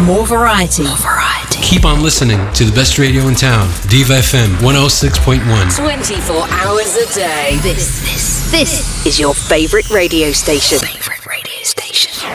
more variety. Keep on listening to the best radio in town, Diva FM 106.1. 24 hours a day. This is your favorite radio station.